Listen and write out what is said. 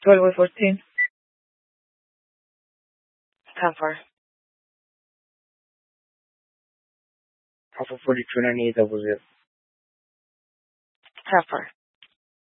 12 by 14. How far? Alpha 4298 double zero. How far?